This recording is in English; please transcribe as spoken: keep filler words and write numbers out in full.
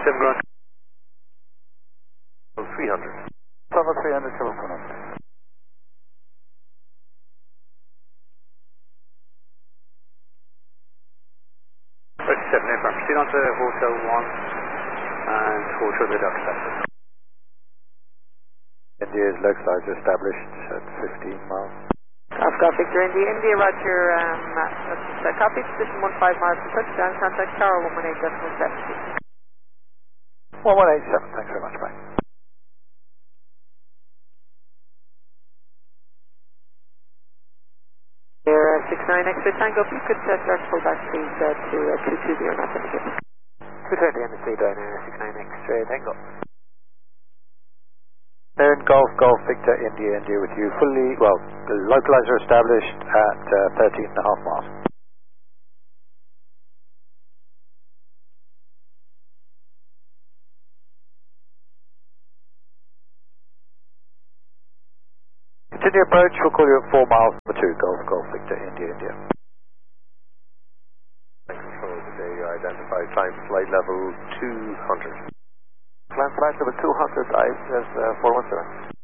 seven ground. three hundred. Level three hundred, Silver one hundred. seven aircraft, proceed on to Hotel one and Hotel the Duck Center. India's localize established at fifteen miles. I've got Victor India, India, Roger, um, that's uh, copy, position one five miles to touchdown, contact tower one one eight decimal seventy. one one eight seven, thanks very much, bye. Air uh, six nine X-ray Tango, if you could uh, start full back please uh, to uh, two two zero, not to begin. two twenty N S A down Air six nine X-ray Tango. Air in Golf, Golf, Victor, India, India with you. Fully, well, the localizer established at uh, thirteen and a half miles. Continue approach, we'll call you at four miles for two. Golf, Golf, Victor, India, India. Control today, you identified climb flight level two hundred. Climb flight level two hundred, I, as uh, four one seven.